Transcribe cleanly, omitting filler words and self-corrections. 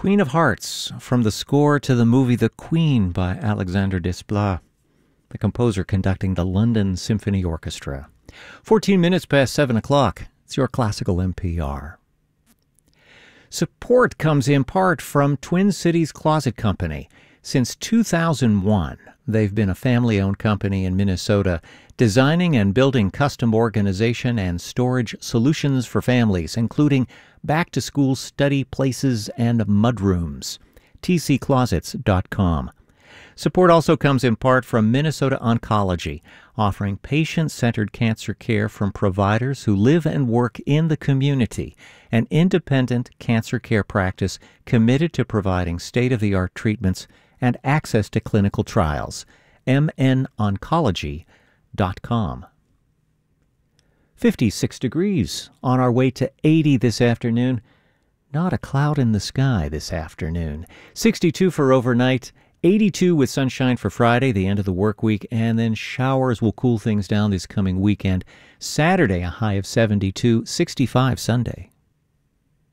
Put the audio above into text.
Queen of Hearts, from the score to the movie The Queen by Alexander Desplat, the composer conducting the London Symphony Orchestra. 14 minutes past 7 o'clock. It's your classical NPR. Support comes in part from Twin Cities Closet Company. Since 2001, they've been a family-owned company in Minnesota, designing and building custom organization and storage solutions for families, including back-to-school study places and mudrooms. tcclosets.com. Support also comes in part from Minnesota Oncology, offering patient-centered cancer care from providers who live and work in the community, an independent cancer care practice committed to providing state-of-the-art treatments and access to clinical trials. mnoncology.com. 56 degrees, on our way to 80 this afternoon. Not a cloud in the sky this afternoon. 62 for overnight, 82 with sunshine for Friday, the end of the work week, and then showers will cool things down this coming weekend. Saturday, a high of 72, 65 Sunday.